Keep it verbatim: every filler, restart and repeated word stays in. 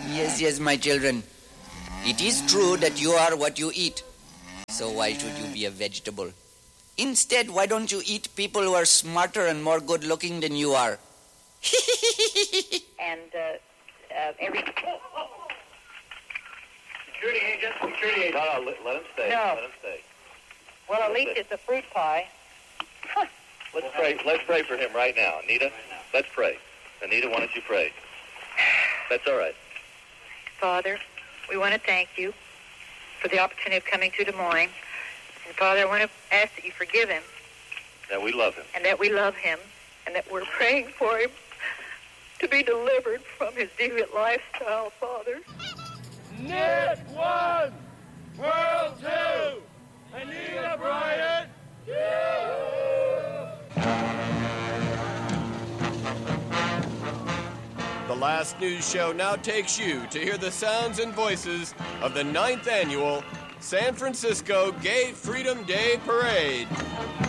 Yes, yes, my children. It is true that you are what you eat. So why should you be a vegetable? Instead, why don't you eat people who are smarter and more good-looking than you are? and uh, uh, every... Security agent, security agent. No, no, let, let him stay. No. Let him stay. Well, at least it's a fruit pie. Let's pray. Let's pray for him right now, Anita. Let's pray. Anita, why don't you pray? That's all right. Father, we want to thank you for the opportunity of coming to Des Moines. And Father, I want to ask that you forgive him. That we love him. And that we love him. And that we're praying for him to be delivered from his deviant lifestyle, Father. Net one, World two, Anita Bryant. The Last News Show now takes you to hear the sounds and voices of the ninth annual San Francisco Gay Freedom Day Parade.